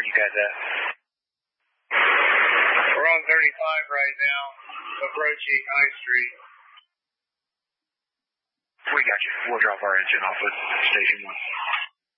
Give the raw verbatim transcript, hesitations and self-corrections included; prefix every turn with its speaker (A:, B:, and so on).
A: are you guys at?
B: We're on thirty-five right now, approaching High Street.
A: We got you. We'll drop our engine off at Station one.